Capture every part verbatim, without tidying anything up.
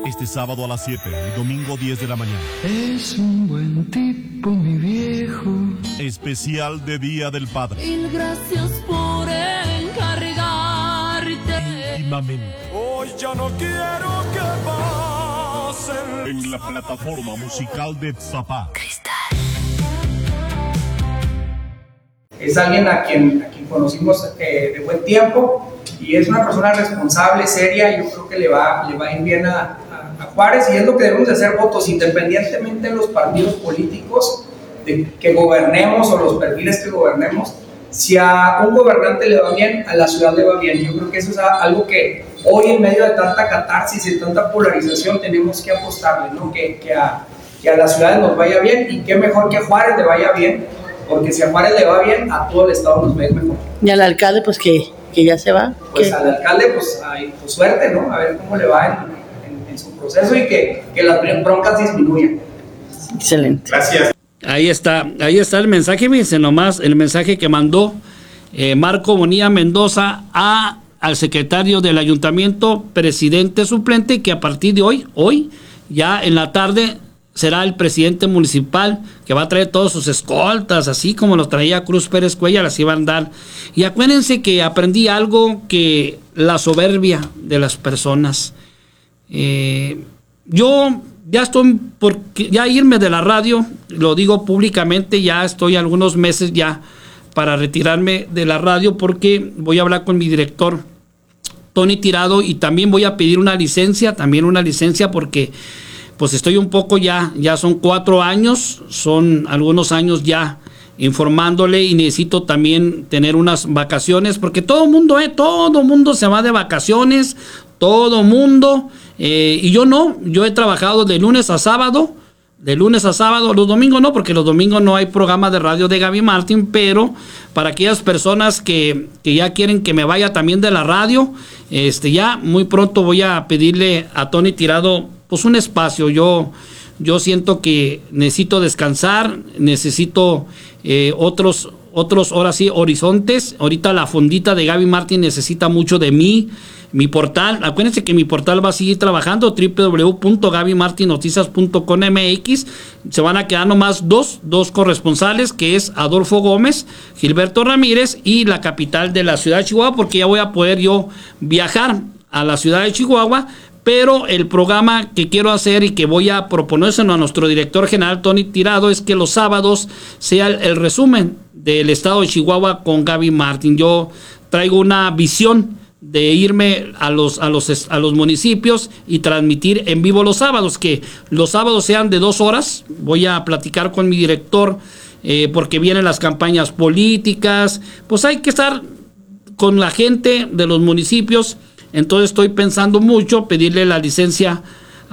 Este sábado a las siete y domingo diez de la mañana. Es un buen tipo, mi viejo. Especial de Día del Padre. Mil gracias por encargarte. Íntimamente. Hoy ya no quiero que pasen. En la plataforma musical de Zapá. Es alguien a quien, a quien conocimos eh, de buen tiempo y es una persona responsable, seria. Yo creo que le va, le va a ir bien a, a, a Juárez, y es lo que debemos de hacer votos, independientemente de los partidos políticos de que gobernemos o los perfiles que gobernemos. Si a un gobernante le va bien, a la ciudad le va bien. Yo creo que eso es algo que hoy, en medio de tanta catarsis y tanta polarización, tenemos que apostarle, ¿no? que, que, a, que a las ciudades nos vaya bien, y qué mejor que a Juárez le vaya bien. Porque si a Juárez le va bien, a todo el estado nos va a ir mejor. Y al alcalde, pues que, que ya se va. Pues ¿Qué? al alcalde, pues, ay, pues suerte, ¿no? A ver cómo le va en, en, en su proceso, y que, que las broncas disminuyan. Excelente. Gracias. Ahí está, ahí está el mensaje, fíjense nomás, el mensaje que mandó eh, Marco Bonilla Mendoza a, al secretario del ayuntamiento, presidente suplente, que a partir de hoy, hoy, ya en la tarde, será el presidente municipal, que va a traer todos sus escoltas, así como los traía Cruz Pérez Cuellar, las iban a dar. Y acuérdense que aprendí algo, que la soberbia de las personas. Eh, yo ya estoy por ya irme de la radio, lo digo públicamente, ya estoy algunos meses ya para retirarme de la radio, porque voy a hablar con mi director, Tony Tirado, y también voy a pedir una licencia, también una licencia, porque pues estoy un poco ya, ya son cuatro años, son algunos años ya informándole, y necesito también tener unas vacaciones, porque todo mundo, eh, todo mundo se va de vacaciones, todo mundo, eh, y yo no, yo he trabajado de lunes a sábado, de lunes a sábado, los domingos no, porque los domingos no hay programa de radio de Gaby Martín, pero para aquellas personas que, que ya quieren que me vaya también de la radio, este ya muy pronto voy a pedirle a Tony Tirado pues un espacio. Yo, yo siento que necesito descansar, necesito eh, otros, otros, ahora sí, horizontes. Ahorita la fondita de Gaby Martín necesita mucho de mí. Mi portal, acuérdense que mi portal va a seguir trabajando, doble u doble u doble u punto gaby martin noticias punto com eme equis. Se van a quedar nomás dos, dos corresponsales, que es Adolfo Gómez, Gilberto Ramírez, y la capital de la ciudad de Chihuahua, porque ya voy a poder yo viajar a la ciudad de Chihuahua. Pero el programa que quiero hacer y que voy a proponérselo a nuestro director general Tony Tirado es que los sábados sea el, el resumen del estado de Chihuahua con Gaby Martín. Yo traigo una visión de irme a los, a los, a los municipios y transmitir en vivo los sábados, que los sábados sean de dos horas. Voy a platicar con mi director eh, porque vienen las campañas políticas, pues hay que estar con la gente de los municipios. Entonces estoy pensando mucho pedirle la licencia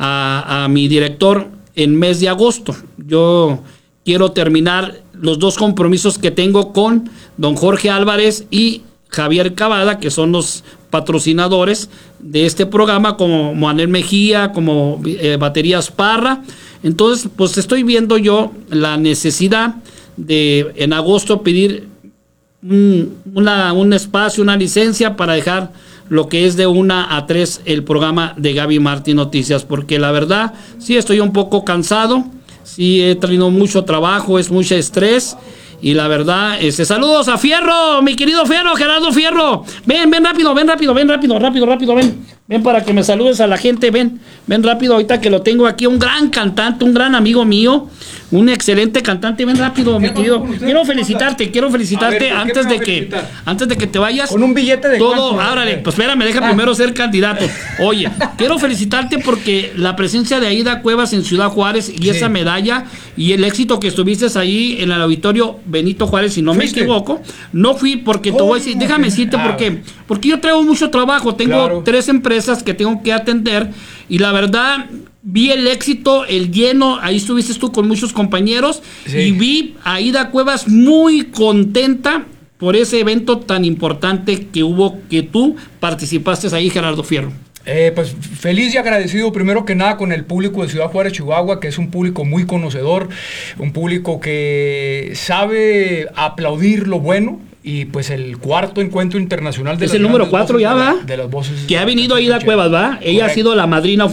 a, a mi director en mes de agosto. Yo quiero terminar los dos compromisos que tengo con don Jorge Álvarez y Javier Cavada, que son los patrocinadores de este programa, como Manuel Mejía, como eh, Baterías Parra. Entonces, pues estoy viendo yo la necesidad de en agosto pedir un, una, un espacio, una licencia para dejar lo que es de una a tres el programa de Gaby Martín Noticias, porque la verdad sí estoy un poco cansado, sí he tenido mucho trabajo, es mucho estrés, y la verdad, este, saludos a Fierro, mi querido Fierro, Gerardo Fierro, ven, ven rápido, ven rápido, ven rápido, rápido, rápido, ven, ven para que me saludes a la gente, ven, ven rápido, ahorita que lo tengo aquí, un gran cantante, un gran amigo mío, un excelente cantante, ven rápido, mi querido, quiero felicitarte, quiero felicitarte ver, antes de que, antes de que te vayas, con un billete de todo, árale, pues espérame, deja ah. primero ser candidato. Oye, quiero felicitarte porque la presencia de Aida Cuevas en Ciudad Juárez y sí. esa medalla y el éxito que estuviste ahí en el auditorio Benito Juárez, si no me ¿Fuiste? equivoco, no fui porque te voy a decir, déjame decirte por qué, porque yo traigo mucho trabajo, tengo claro. tres empresas que tengo que atender, y la verdad vi el éxito, el lleno, ahí estuviste tú con muchos compañeros, sí. y vi a Aida Cuevas muy contenta por ese evento tan importante que hubo, que tú participaste ahí, Gerardo Fierro. Eh, pues feliz y agradecido primero que nada con el público de Ciudad Juárez, Chihuahua, que es un público muy conocedor, un público que sabe aplaudir lo bueno. Y pues el cuarto encuentro internacional de es el número cuatro ya, ¿va? De las voces. Que ha venido Aida Cuevas, ¿va? Ella Correcto. ha sido la madrina